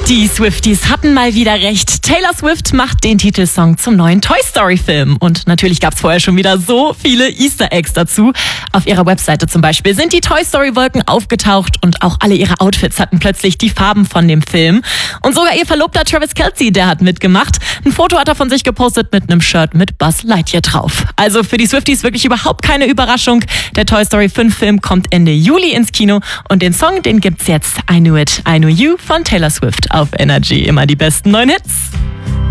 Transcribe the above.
Die Swifties hatten mal wieder recht. Taylor Swift macht den Titelsong zum neuen Toy Story Film. Und natürlich gab es vorher schon wieder so viele Easter Eggs dazu. Auf ihrer Webseite zum Beispiel sind die Toy Story Wolken aufgetaucht und auch alle ihre Outfits hatten plötzlich die Farben von dem Film. Und sogar ihr Verlobter Travis Kelce, der hat mitgemacht. Ein Foto hat er von sich gepostet mit einem Shirt mit Buzz Lightyear drauf. Also für die Swifties wirklich überhaupt keine Überraschung. Der Toy Story 5 Film kommt Ende Juli ins Kino und den Song, den gibt's jetzt. I Knew It, I Knew You von Taylor Swift auf Energy. Immer die besten neuen Hits.